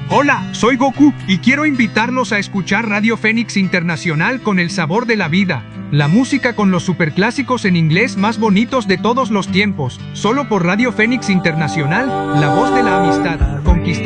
Hola, soy Goku, y quiero invitarlos a escuchar Radio Fénix Internacional con el sabor de la vida. La música con los superclásicos en inglés más bonitos de todos los tiempos. Solo por Radio Fénix Internacional, la voz de la amistad. Conquistar